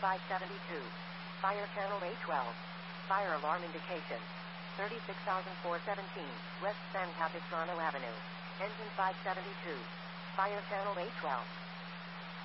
572. Fire channel A12. Fire alarm indication. 36,417, West San Capistrano Avenue. Engine 572. Fire channel A12.